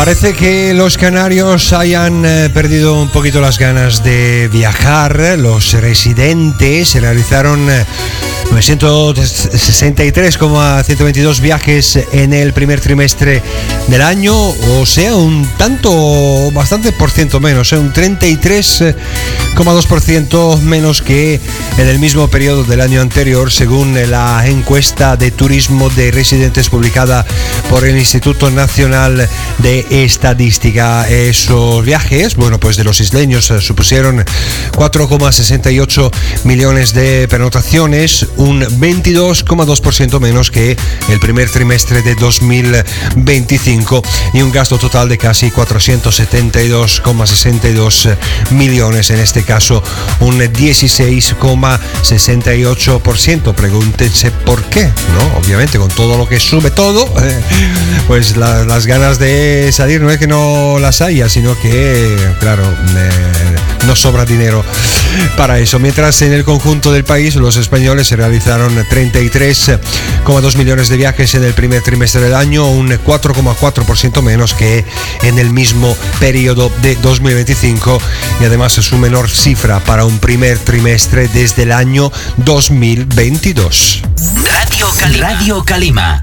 Parece que los canarios hayan perdido un poquito las ganas de viajar. Los residentes realizaron 963,122 viajes en el primer trimestre del año, o sea, bastante por ciento menos, un 33,2% menos que en el mismo periodo del año anterior, según la encuesta de turismo de residentes publicada por el Instituto Nacional de Estadística. Esos viajes, pues de los isleños supusieron 4,68 millones de pernoctaciones, un 22,2% menos que el primer trimestre de 2025, y un gasto total de casi 472,62 millones, en este caso un 16,68%. Pregúntense por qué, ¿no? Obviamente, con todo lo que sube todo, pues las ganas de salir no es que no las haya, sino que, claro, no sobra dinero para eso. Mientras en el conjunto del país los españoles se realizaron 33,2 millones de viajes en el primer trimestre del año, un 4,4% menos que en el mismo periodo de 2025, y además es su menor cifra para un primer trimestre desde el año 2022. Radio Calima.